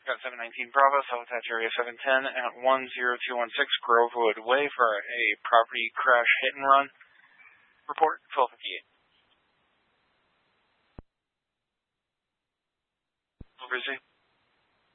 Got 719 Bravo, South Attach Area 710 at 10216 Grovewood Way for a property crash hit and run. Report 1258. Over, Z.